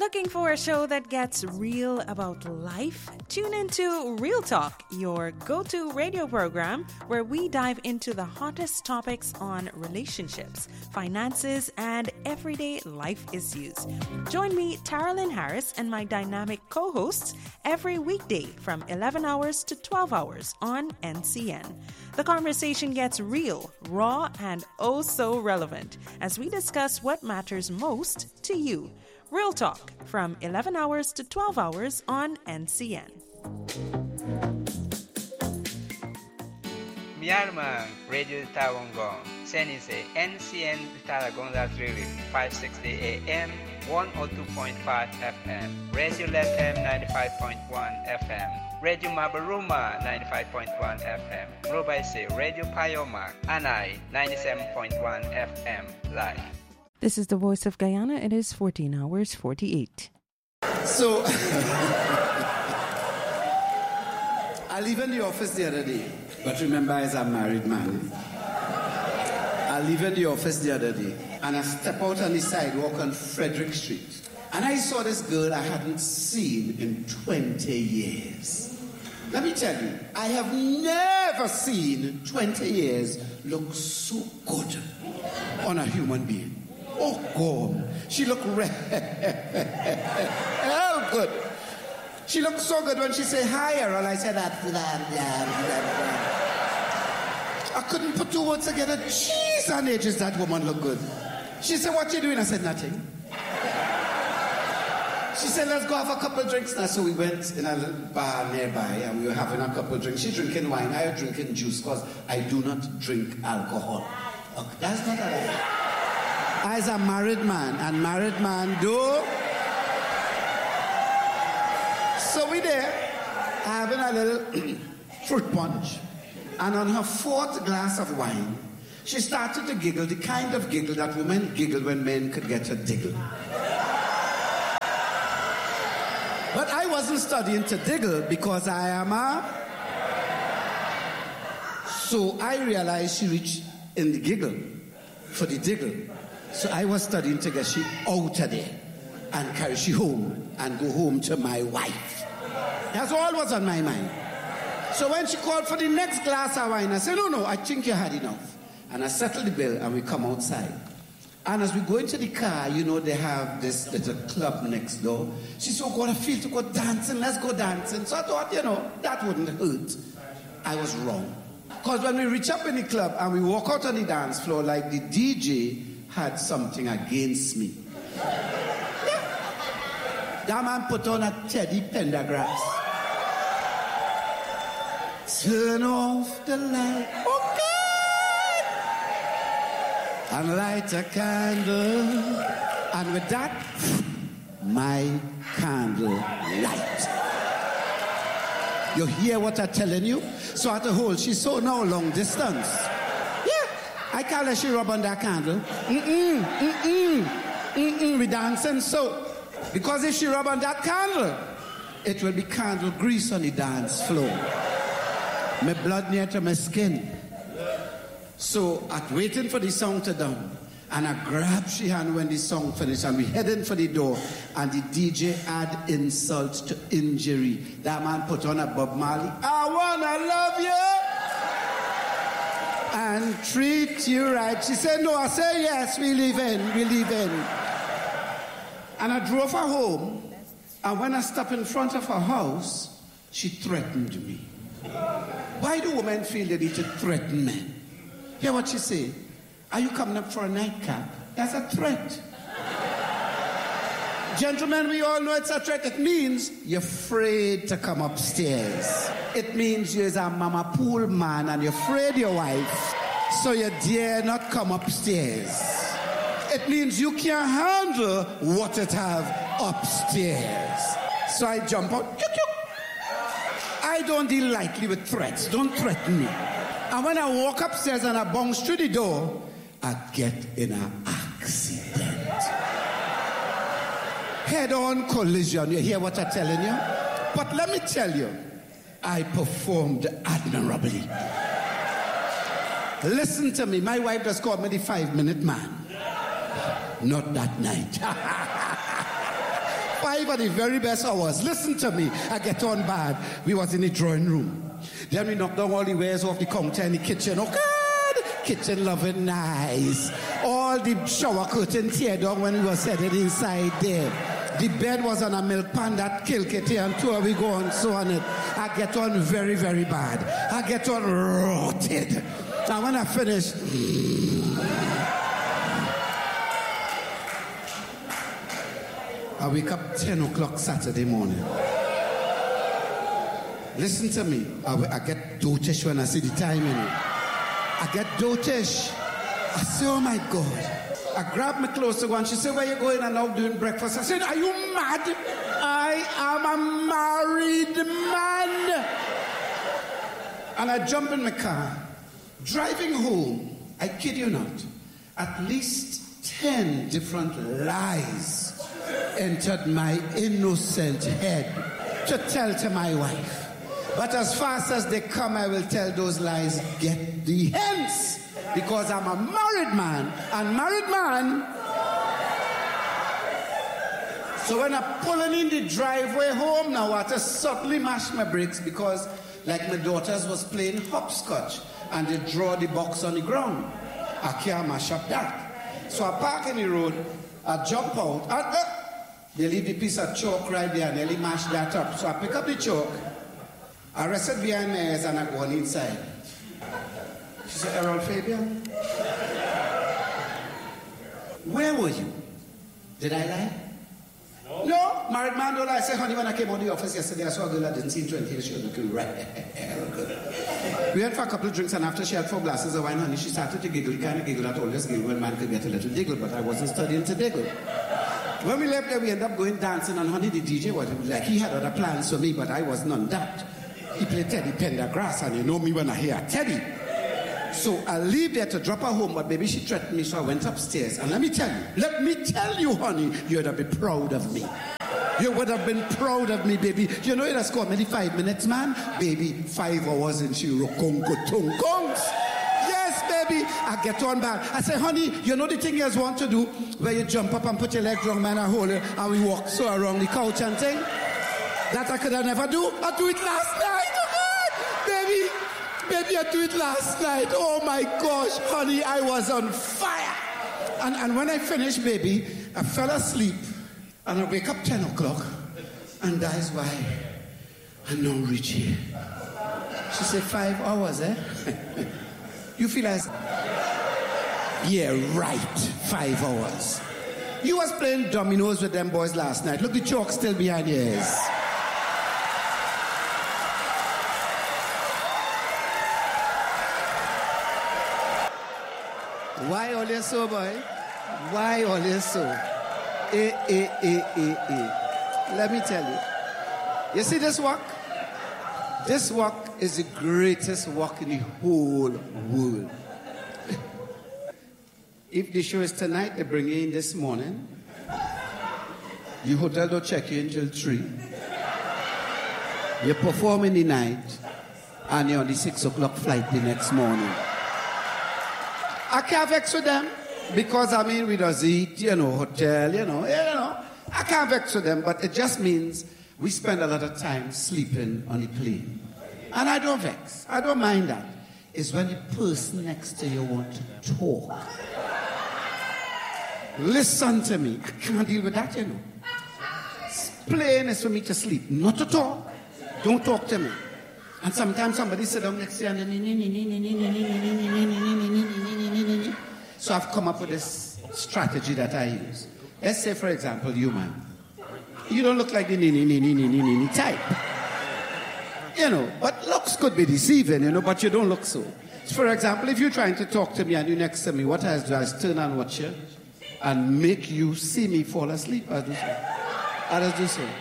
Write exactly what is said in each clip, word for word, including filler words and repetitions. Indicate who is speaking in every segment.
Speaker 1: Looking for a show that gets real about life? Tune into Real Talk, your go-to radio program where we dive into the hottest topics on relationships, finances, and everyday life issues. Join me, Taralyn Harris, and my dynamic co-hosts every weekday from eleven hours to twelve hours on N C N. The conversation gets real, raw, and oh so relevant as we discuss what matters most to you. Real Talk from eleven hours to twelve hours on N C N.
Speaker 2: Myanmar Radio Tawangong, Senise N C N Taragonga Drilling, five sixty A M, one oh two point five F M, Radio Lethem ninety-five point one F M, Radio Mabaruma ninety-five point one F M, Robaise Radio Payoma, Anai ninety-seven point one F M live.
Speaker 1: This is the Voice of Guyana. It is fourteen hours forty-eight.
Speaker 3: So, I leave in the office the other day, but remember, as a married man, I leave in the office the other day, and I step out on the sidewalk on Frederick Street, and I saw this girl I hadn't seen in twenty years. Let me tell you, I have never seen twenty years look so good on a human being. Oh, God. She looked re- hell good. She looked so good when she said hi, Errol. I said, that, that, that, that. I couldn't put two words together. Jeez, on ages, that woman looked good. She said, what you doing? I said, nothing. She said, let's go have a couple of drinks now. So we went in a little bar nearby, and we were having a couple of drinks. She's drinking wine. I was drinking juice, because I do not drink alcohol. Okay, that's not a lie. As a married man, and married man do. So we there, having a little fruit punch. And on her fourth glass of wine, she started to giggle, the kind of giggle that women giggle when men could get a diggle. But I wasn't studying to diggle because I am a... So I realized she reached in the giggle for the diggle. So I was studying to get she out of there and carry she home and go home to my wife. That's all was on my mind. So when she called for the next glass of wine, I said, no, no, I think you had enough. And I settled the bill and we come outside. And as we go into the car, you know, they have this little club next door. She said, oh God, I feel to go dancing, let's go dancing. So I thought, you know, that wouldn't hurt. I was wrong. Because when we reach up in the club and we walk out on the dance floor, like the D J had something against me. Yeah. That man put on a Teddy Pendergrass. Turn off the light, oh God, and light a candle. And with that, my candle light. You hear what I'm telling you? So at the hole, she saw no long distance. I can't let she rub on that candle. Mm-mm, mm-mm, mm-mm, we dancing so. Because if she rub on that candle, it will be candle grease on the dance floor. My blood near to my skin. So I'm waiting for the song to done. And I grab she hand when the song finished and we heading for the door. And the D J add insult to injury. That man put on a Bob Marley. I wanna love you and treat you right. She said, no. I said, yes, we live in, we live in. And I drove her home, and when I stopped in front of her house, she threatened me. Why do women feel they need to threaten men? Hear what she said? Are you coming up for a nightcap? That's a threat. Gentlemen, we all know it's a threat. It means you're afraid to come upstairs. It means you're a mama pool man and you're afraid of your wife, so you dare not come upstairs. It means you can't handle what it have upstairs. So I jump out. I don't deal lightly with threats. Don't threaten me. And when I walk upstairs and I bounce through the door, I get in an accident. Head-on collision. You hear what I'm telling you? But let me tell you, I performed admirably. Listen to me. My wife just called me the five-minute man. Not that night. five are the very best hours. Listen to me. I get on bad. We was in the drawing room. Then we knocked down all the wares off the counter in the kitchen. Oh, God! Kitchen loving nice. All the shower curtain tear down when we were sitting inside there. The bed was on a milk pan that killed Kitty and two we go on so on it. I get on very, very bad. I get on rotted. And when I finish, I wake up ten o'clock Saturday morning. Listen to me. I, I get dotish when I see the time in it. I get dotish. I say, oh my God. I grab my clothes to go and she said, where you going and now doing breakfast? I said, are you mad? I am a married man. And I jump in my car. Driving home, I kid you not, at least ten different lies entered my innocent head to tell to my wife. But as fast as they come, I will tell those lies, get the hence. Because I'm a married man, and married man. So when I'm pulling in the driveway home now, I just suddenly mash my brakes because like my daughters was playing hopscotch and they draw the box on the ground. I can't mash up that. So I park in the road, I jump out, and uh, they leave the piece of chalk right there and nearly mash that up. So I pick up the chalk, I rest it behind my ears and I go on inside. She said, Errol Fabian, where were you? Did I lie? No. No, married man don't lie. I said, honey, when I came out of the office yesterday, I saw a girl that didn't seem to inhale. She was looking right. We went for a couple of drinks, and after she had four glasses of wine, honey, she started to giggle. The kind of giggle that always giggle when man could get a little giggle, but I wasn't studying to giggle. When we left there, we ended up going dancing, and honey, the D J was like, he had other plans for me, but I was none that. He played Teddy Pendergrass, and you know me when I hear Teddy. So I leave there to drop her home, but baby, she threatened me, so I went upstairs. And let me tell you, let me tell you, honey, you would have been proud of me. You would have been proud of me, baby. You know it has called me five minutes, man. Baby, five hours and she rokongo tongongs. Yes, baby. I get on back. I say, honey, you know the thing you guys want to do? Where you jump up and put your leg wrong, man, I hold it, and we walk so around the couch and thing. That I could have never do. I do it last night. Oh, baby. Baby, I do it last night. Oh my gosh, honey, I was on fire. And, and when I finished, baby, I fell asleep. And I wake up ten o'clock. And that's why I know Richie. She said, five hours, eh? You feel as... Yeah, right. Five hours. You was playing dominoes with them boys last night. Look, the chalk still behind your ears. Why always so, boy? Why always so? Eh, eh, eh, eh, eh. Let me tell you. You see this walk? This walk is the greatest walk in the whole world. If the show is tonight, they bring you in this morning. Your hotel don't check you until three. You perform in the night, and you're on the six o'clock flight the next morning. I can't vex with them because, I mean, we just eat, you know, hotel, you know, you know. I can't vex with them, but it just means we spend a lot of time sleeping on the plane. And I don't vex. I don't mind that. It's when the person next to you wants to talk. Listen to me. I can't deal with that, you know. Plane is for me to sleep, not to talk. Don't talk to me. And sometimes somebody sit down next to you and so I've come up with this strategy that I use. Let's say, for example, you, man. You don't look like the nini, nini, nini, nini type. You know, but looks could be deceiving, you know, but you don't look so. So for example, if you're trying to talk to me and you're next to me, what I do is turn and watch you and make you see me fall asleep. I do so. I just do so.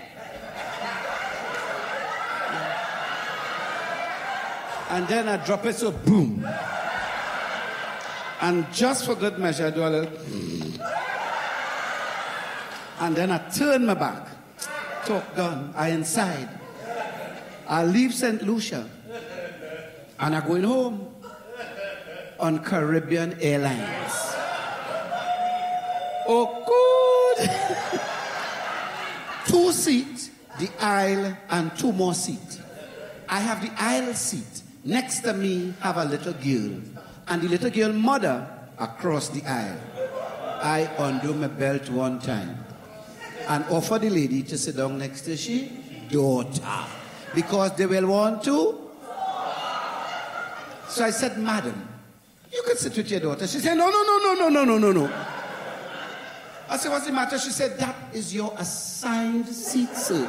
Speaker 3: And then I drop it, so boom. And just for good measure, I do a little... And then I turn my back. Talk done. I inside. I leave Saint Lucia. And I'm going home on Caribbean Airlines. Oh, good. two seats, the aisle, and two more seats. I have the aisle seat. Next to me have a little girl. And the little girl mother across the aisle. I undo my belt one time and offer the lady to sit down next to she daughter. Because they will want to. So I said, madam, you can sit with your daughter. She said, no, no, no, no, no, no, no, no, no. I said, what's the matter? She said, that is your assigned seat, sir.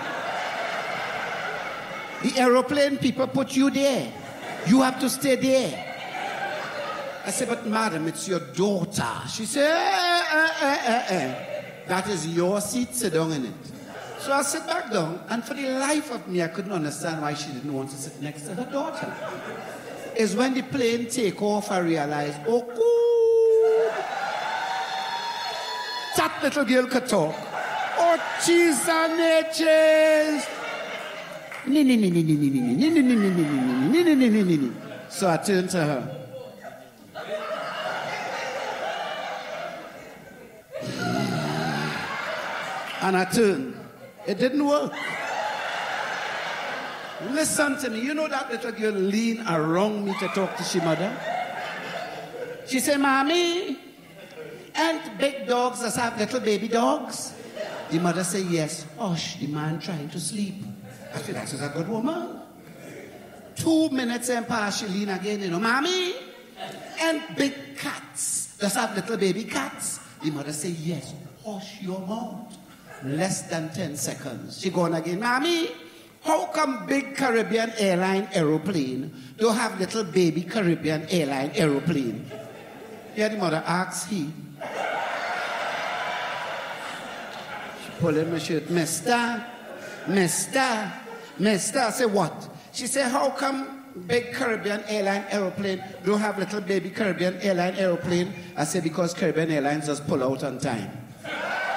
Speaker 3: The aeroplane people put you there. You have to stay there. I said, but madam, it's your daughter. She said, eh, eh, eh, eh, eh. That is your seat, sit down in it. So I sit back down, and for the life of me, I couldn't understand why she didn't want to sit next to her daughter. It's when the plane take off, I realized, oh, cool. That little girl could talk. Oh, cheese and natures. So I turned to her. And I turned. It didn't work. Listen to me. You know that little girl leaned around me to talk to she mother? She said, Mommy, ain't big dogs that have little baby dogs? The mother said, yes. Hush, the man trying to sleep. I feel like she's a good woman. Two minutes and past, she lean again, you know, Mommy, ain't big cats that have little baby cats? The mother said, yes. Hush your mouth. Less than ten seconds. She gone again, Mommy, how come big Caribbean airline aeroplane don't have little baby Caribbean airline aeroplane? Yeah, the mother asks he. She pulled in my shirt, Mister, Mister, Mister. I said, what? She said, how come big Caribbean airline aeroplane don't have little baby Caribbean airline aeroplane? I said, because Caribbean Airlines just pull out on time.